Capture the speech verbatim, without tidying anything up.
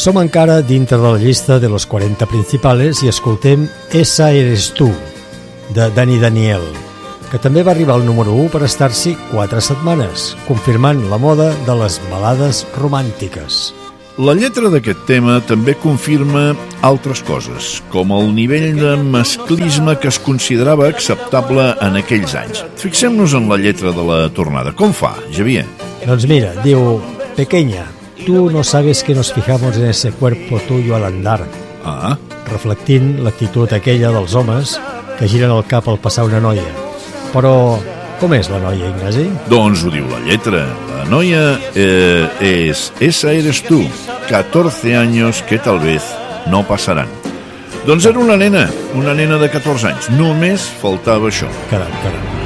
Som encara dintre de la llista de los quaranta principales i escoltem Esa eres tu, de Dani Daniel, que també va arribar al número u per estar-s'hi quatre setmanes, confirmant la moda de les balades romàntiques. La lletra d'aquest tema també confirma altres coses, com el nivell de masclisme que es considerava acceptable en aquells anys. Fixem-nos en la lletra de la tornada. Com fa, Javier? Doncs mira, diu: Pequeña, tú no sabes que nos fijamos en ese cuerpo tuyo al andar. Ah. Reflectint l'actitud aquella dels homes que giren el cap al passar una noia. Però com és la noia, Ignasi? Doncs ho diu la lletra. La noia eh, és Esa eres tú, catorce años que tal vez no pasarán. Doncs era una nena, una nena de catorze anys. Només faltava això. Caram, caram.